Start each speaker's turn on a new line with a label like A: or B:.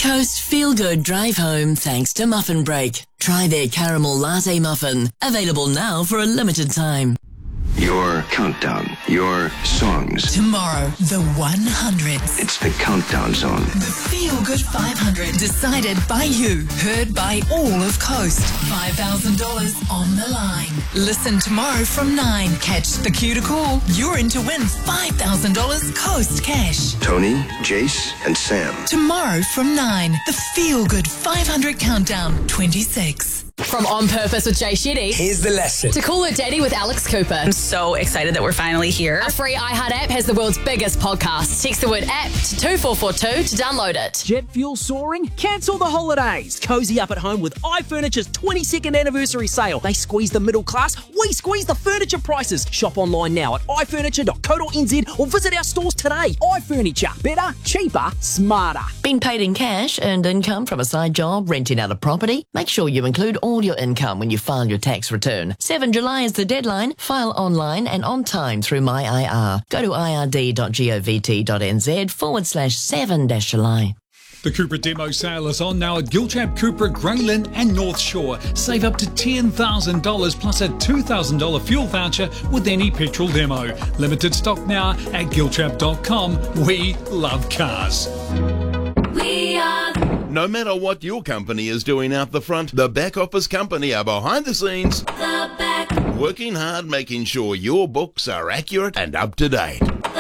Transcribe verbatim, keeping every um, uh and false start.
A: Coast Feel Good Drive Home thanks to Muffin Break. Try their caramel latte muffin. Available now for a limited time.
B: Your countdown, your songs.
C: Tomorrow, the one hundredth.
B: It's the Countdown Zone.
C: The Feel Good five hundred. Decided by you. Heard by all of Coast. five thousand dollars on the line. Listen tomorrow from nine. Catch the cue to call. You're in to win five thousand dollars Coast cash.
B: Tony, Jace, and Sam.
C: Tomorrow from nine. The Feel Good five hundred Countdown twenty-six.
D: From On Purpose with Jay Shetty.
E: Here's the lesson.
D: To Call Her Daddy with Alex Cooper.
F: I'm so excited that we're finally here.
D: A free iHeart app has the world's biggest podcast. Text the word app to two four four two to download it.
G: Jet fuel soaring? Cancel the holidays. Cozy up at home with iFurniture's twenty-second anniversary sale. They squeeze the middle class, we squeeze the furniture prices. Shop online now at i furniture dot co dot n z or visit our stores today. iFurniture. Better, cheaper, smarter.
A: Been paid in cash, earned income from a side job, renting out a property? Make sure you include all your income when you file your tax return. seventh of July is the deadline. File online and on time through My I R. Go to i r d dot govt dot n z forward slash seven dash July.
H: The Cupra demo sale is on now at Gilchap, Cupra, Graylin and North Shore. Save up to ten thousand dollars plus a two thousand dollars fuel voucher with any petrol demo. Limited stock now at gilchap dot com. We love cars.
I: We are... No matter what your company is doing out the front, the back office company are behind the scenes. The back. Working hard, making sure your books are accurate and up to date.